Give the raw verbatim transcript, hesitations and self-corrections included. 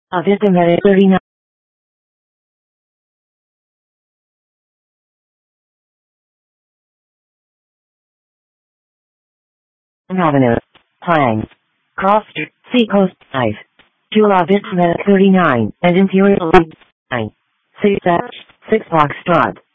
Avenue thirty-nine. Avenue. Pine. Cross Street. Seacoast Drive. To Avenue thirty-nine and Imperial League nine. six F. six Foxtrot.